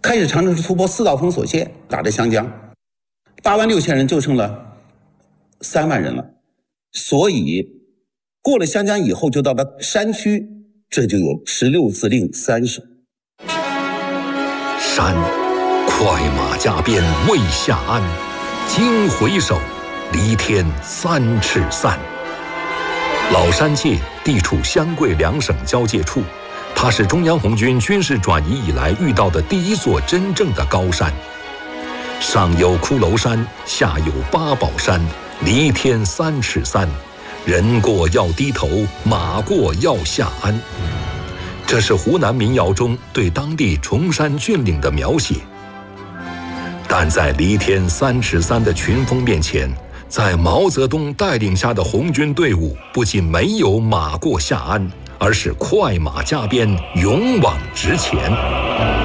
开始长城是突破4道封锁线，打着湘江，86000人就剩了3万人了。所以过了湘江以后，就到了山区，这就有16字令3省。 山，快马加鞭未下鞍，惊回首，离天3尺3。老山界地处湘桂2省交界处，它是中央红军军事转移以来遇到的第一座真正的高山。上有骷髅山，下有八宝山，离天3尺3，人过要低头，马过要下鞍。这是湖南民谣中对当地崇山峻岭的描写。但在离天3尺3的群峰面前，在毛泽东带领下的红军队伍不仅没有马过下鞍，而是快马加鞭，勇往直前。